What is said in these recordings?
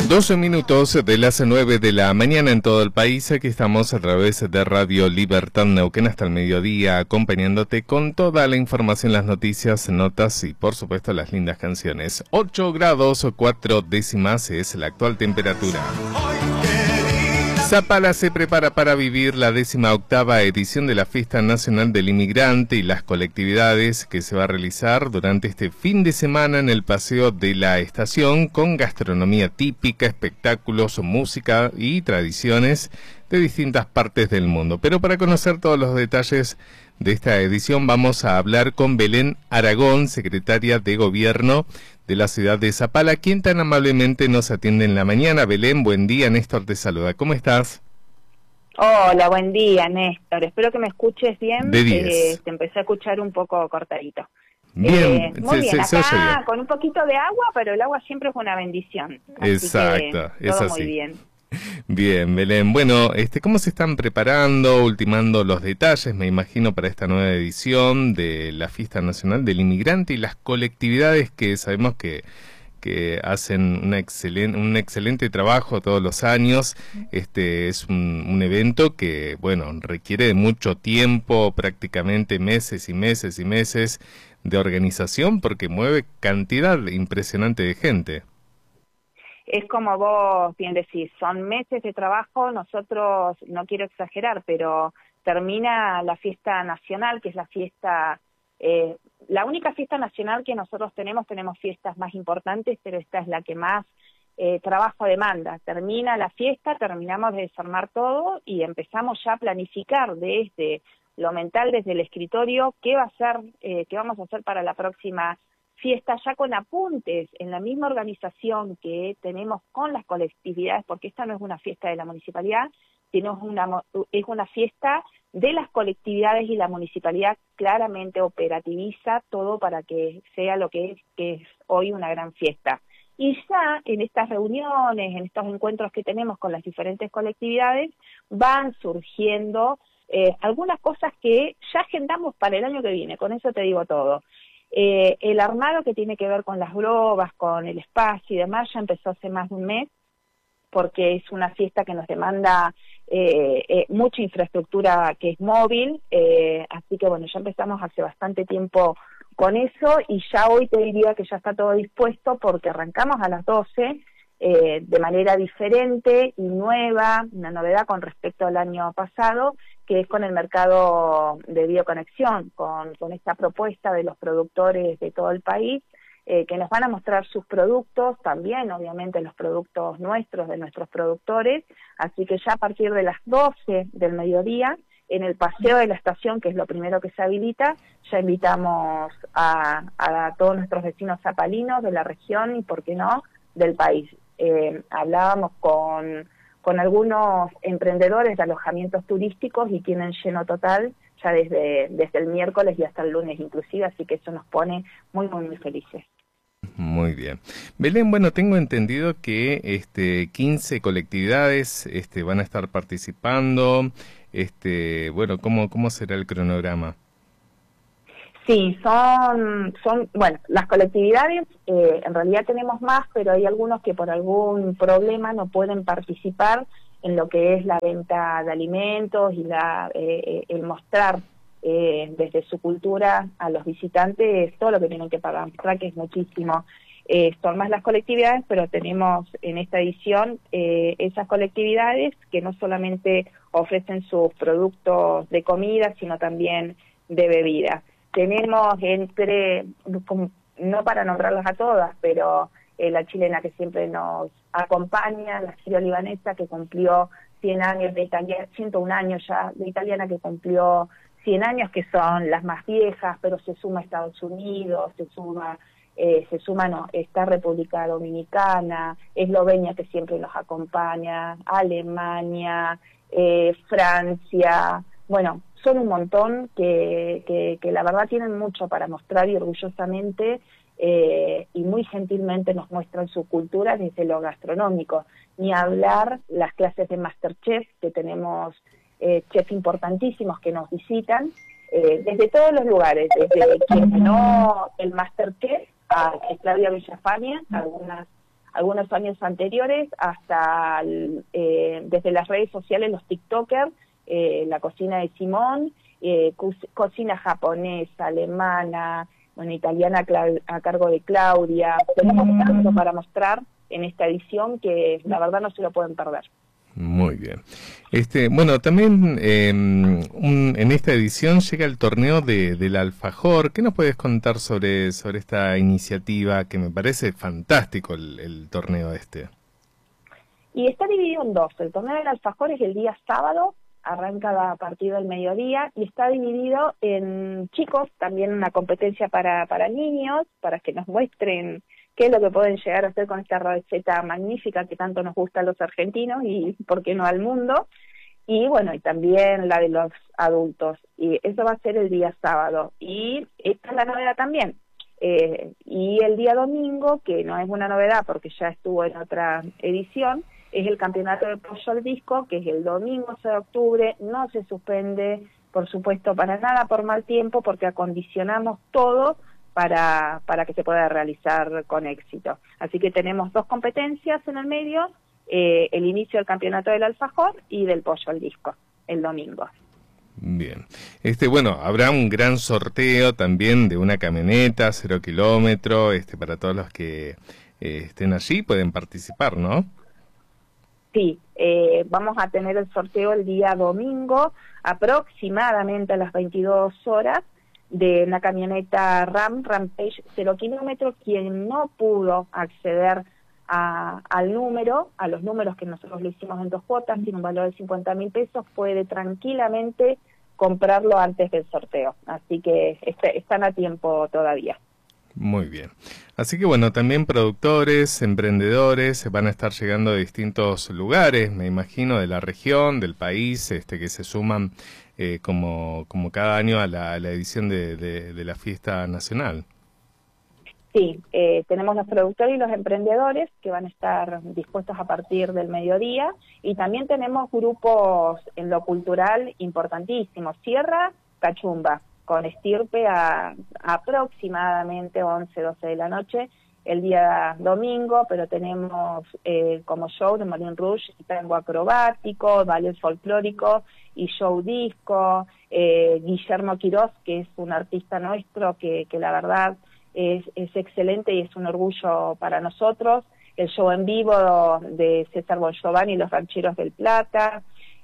12 minutos de las 9 de la mañana en todo el país. Aquí estamos a través de Radio Libertad Neuquén hasta el mediodía, acompañándote con toda la información, las noticias, notas y por supuesto las lindas canciones. 8 grados 4 décimas es la actual temperatura. Zapala se prepara para vivir la 18ª edición de la Fiesta Nacional del Inmigrante y las colectividades que se va a realizar durante este fin de semana en el Paseo de la Estación, con gastronomía típica, espectáculos, música y tradiciones de distintas partes del mundo. Pero para conocer todos los detalles de esta edición vamos a hablar con Belén Aragón, secretaria de Gobierno de la ciudad de Zapala, quien tan amablemente nos atiende en la mañana. Belén, buen día, Néstor te saluda. ¿Cómo estás? Hola, buen día, Néstor. Espero que me escuches bien. De 10. Te empecé a escuchar un poco cortadito. Bien, muy bien, se oye acá bien. con un poquito de agua, pero el agua siempre es una bendición. Así Exacto, que es todo así. muy bien. Bien, Belén. Bueno, ¿cómo se están preparando, ultimando los detalles, me imagino, para esta nueva edición de la Fiesta Nacional del Inmigrante y las colectividades que sabemos que hacen un excelente trabajo todos los años? Es un evento que, bueno, requiere de mucho tiempo, prácticamente meses y meses y meses de organización, porque mueve cantidad impresionante de gente. Es como vos bien decís, son meses de trabajo. Nosotros, no quiero exagerar, pero termina la fiesta nacional, que es la fiesta, la única fiesta nacional que nosotros tenemos fiestas más importantes, pero esta es la que más trabajo demanda. Termina la fiesta, terminamos de desarmar todo y empezamos ya a planificar desde lo mental, desde el escritorio, qué vamos a hacer para la próxima fiesta, ya con apuntes en la misma organización que tenemos con las colectividades, porque esta no es una fiesta de la municipalidad, sino es una fiesta de las colectividades, y la municipalidad claramente operativiza todo para que sea lo que es hoy una gran fiesta. Y ya en estas reuniones, en estos encuentros que tenemos con las diferentes colectividades, van surgiendo algunas cosas que ya agendamos para el año que viene, con eso te digo todo. El armado que tiene que ver con las grobas, con el espacio y demás, ya empezó hace más de un mes, porque es una fiesta que nos demanda mucha infraestructura que es móvil, así que bueno, ya empezamos hace bastante tiempo con eso, y ya hoy te diría que ya está todo dispuesto, porque arrancamos a las 12 de manera diferente y nueva, una novedad con respecto al año pasado, que es con el mercado de bioconexión, con esta propuesta de los productores de todo el país, que nos van a mostrar sus productos, también obviamente los productos nuestros, de nuestros productores, así que ya a partir de las 12 del mediodía, en el Paseo de la Estación, que es lo primero que se habilita, ya invitamos a todos nuestros vecinos zapalinos de la región y, por qué no, del país. Hablábamos con algunos emprendedores de alojamientos turísticos y tienen lleno total ya desde el miércoles y hasta el lunes inclusive, así que eso nos pone muy, muy, muy felices. Muy bien. Belén, bueno, tengo entendido que 15 colectividades van a estar participando. Bueno, ¿cómo será el cronograma? Sí, bueno, las colectividades, en realidad tenemos más, pero hay algunos que por algún problema no pueden participar en lo que es la venta de alimentos y el mostrar desde su cultura a los visitantes todo lo que tienen que pagar, que es muchísimo. Son más las colectividades, pero tenemos en esta edición esas colectividades que no solamente ofrecen sus productos de comida, sino también de bebida. Tenemos no para nombrarlas a todas, pero la chilena que siempre nos acompaña, la sirio-libanesa que cumplió 100 años de italiana, 101 años ya de italiana, que cumplió 100 años, que son las más viejas, pero se suma Estados Unidos, está República Dominicana, Eslovenia, que siempre nos acompaña, Alemania, Francia. Bueno, son un montón que la verdad tienen mucho para mostrar, y orgullosamente y muy gentilmente nos muestran su cultura desde lo gastronómico. Ni hablar las clases de Masterchef, que tenemos chefs importantísimos que nos visitan desde todos los lugares, desde quien ganó el Masterchef a Claudia Villafaña, algunos años anteriores, hasta desde las redes sociales, los TikTokers, la cocina de Simón, cocina japonesa, alemana, bueno, italiana a cargo de Claudia. Tenemos tanto para mostrar en esta edición que la verdad no se lo pueden perder. Muy bien. Bueno, también en esta edición llega el torneo del alfajor. ¿Qué nos puedes contar sobre esta iniciativa que me parece fantástico el torneo este? Y está dividido en dos. El torneo del alfajor es el día sábado, arranca a partir del mediodía y está dividido en chicos, también una competencia para niños, para que nos muestren qué es lo que pueden llegar a hacer con esta receta magnífica que tanto nos gusta a los argentinos y por qué no al mundo. Y bueno, y también la de los adultos. Y eso va a ser el día sábado. Y esta es la novedad también. Y el día domingo, que no es una novedad porque ya estuvo en otra edición, es el campeonato de pollo al disco, que es el domingo 11 de octubre, no se suspende, por supuesto, para nada por mal tiempo, porque acondicionamos todo para que se pueda realizar con éxito. Así que tenemos dos competencias en el medio, el inicio del campeonato del alfajor y del pollo al disco, el domingo. Bien. Bueno, habrá un gran sorteo también de una camioneta 0 kilómetro, para todos los que estén allí, pueden participar, ¿no? Sí, vamos a tener el sorteo el día domingo, aproximadamente a las 22 horas, de una camioneta Rampage 0 kilómetros. Quien no pudo acceder a los números que nosotros lo hicimos en 2 cuotas, tiene un valor de 50.000 pesos, puede tranquilamente comprarlo antes del sorteo. Así que están a tiempo todavía. Muy bien. Así que bueno, también productores, emprendedores van a estar llegando de distintos lugares, me imagino, de la región, del país, que se suman como cada año a la edición de la fiesta nacional. Sí, tenemos los productores y los emprendedores que van a estar dispuestos a partir del mediodía, y también tenemos grupos en lo cultural importantísimos. Sierra Cachumba, con estirpe a aproximadamente 11, 12 de la noche el día domingo, pero tenemos como show de Moulin Rouge tango acrobático, ballet folclórico y show disco. Guillermo Quirós, que es un artista nuestro que la verdad es excelente y es un orgullo para nosotros. El show en vivo de César Bongiovanni y los Rancheros del Plata.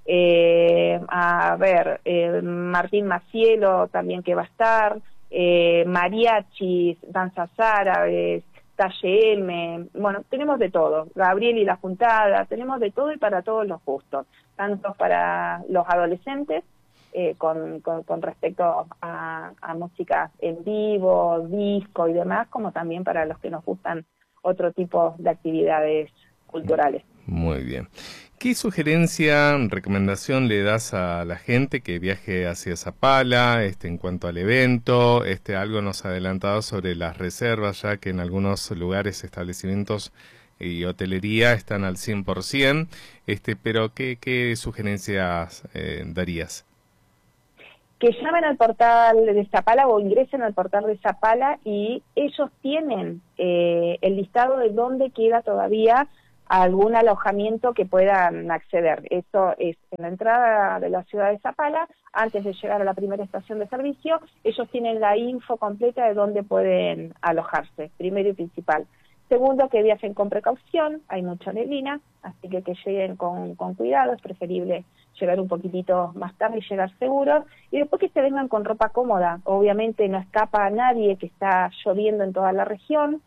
Martín Macielo también que va a estar, mariachis, danzas árabes, Talle M, bueno, tenemos de todo, Gabriel y la Juntada, tenemos de todo y para todos los gustos, tanto para los adolescentes, con respecto a música en vivo, disco y demás, como también para los que nos gustan otro tipo de actividades culturales. Muy bien. ¿Qué sugerencia, recomendación le das a la gente que viaje hacia Zapala en cuanto al evento? Algo nos ha adelantado sobre las reservas, ya que en algunos lugares, establecimientos y hotelería están al 100%, pero ¿qué sugerencias darías? Que llamen al portal de Zapala o ingresen al portal de Zapala y ellos tienen el listado de dónde queda todavía algún alojamiento que puedan acceder. Eso es en la entrada de la ciudad de Zapala, antes de llegar a la primera estación de servicio, ellos tienen la info completa de dónde pueden alojarse, primero y principal. Segundo, que viajen con precaución, hay mucha neblina, así que lleguen con cuidado, es preferible llegar un poquitito más tarde y llegar seguros, y después que se vengan con ropa cómoda. Obviamente no escapa a nadie que está lloviendo en toda la región,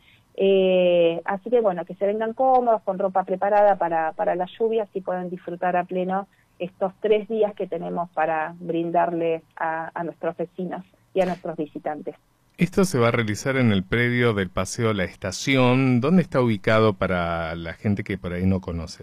así que bueno, que se vengan cómodos, con ropa preparada para las lluvias y puedan disfrutar a pleno estos 3 días que tenemos para brindarles a nuestros vecinos y a nuestros visitantes. Esto se va a realizar en el predio del Paseo La Estación. ¿Dónde está ubicado para la gente que por ahí no conoce?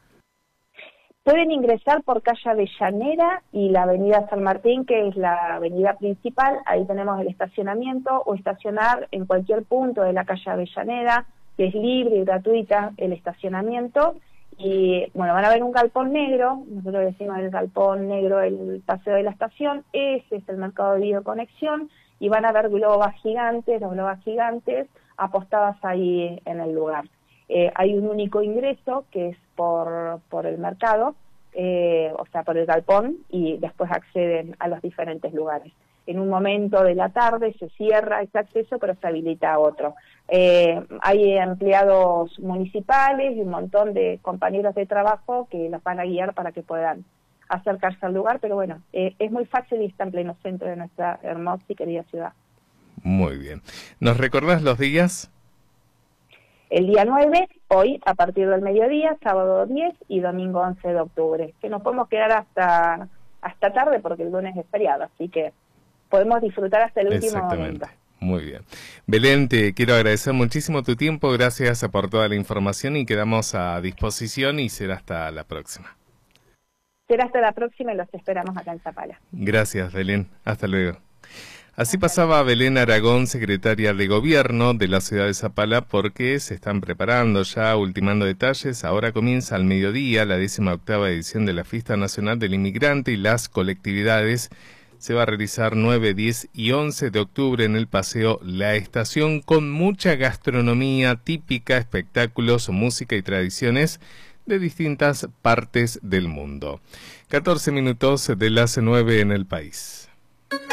Pueden ingresar por calle Avellaneda y la avenida San Martín, que es la avenida principal. Ahí tenemos el estacionamiento, o estacionar en cualquier punto de la calle Avellaneda, que es libre y gratuita el estacionamiento. Y bueno, van a ver un galpón negro, nosotros decimos el galpón negro, el Paseo de la Estación, ese es el mercado de videoconexión, y van a ver globas gigantes, los globas gigantes apostadas ahí en el lugar. hay un único ingreso que es por el mercado, o sea, por el galpón, y después acceden a los diferentes lugares. En un momento de la tarde se cierra ese acceso, pero se habilita otro. Hay empleados municipales y un montón de compañeros de trabajo que los van a guiar para que puedan acercarse al lugar, pero bueno, es muy fácil y está en pleno centro de nuestra hermosa y querida ciudad. Muy bien. ¿Nos recordás los días? El día 9, hoy, a partir del mediodía, sábado 10 y domingo 11 de octubre, que nos podemos quedar hasta tarde porque el lunes es feriado, así que podemos disfrutar hasta el último momento. Muy bien. Belén, te quiero agradecer muchísimo tu tiempo, gracias por toda la información y quedamos a disposición y será hasta la próxima. Será hasta la próxima y los esperamos acá en Zapala. Gracias, Belén. Hasta luego. Así pasaba Belén Aragón, secretaria de Gobierno de la ciudad de Zapala, porque se están preparando ya, ultimando detalles. Ahora comienza al mediodía la 18ª edición de la Fiesta Nacional del Inmigrante y las colectividades. Se va a realizar 9, 10 y 11 de octubre en el Paseo La Estación, con mucha gastronomía típica, espectáculos, música y tradiciones de distintas partes del mundo. 14 minutos de las 9 en el país.